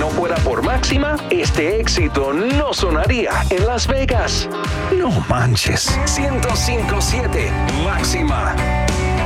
no fuera por Máxima, este éxito no sonaría en Las Vegas. No manches. 105.7 Máxima.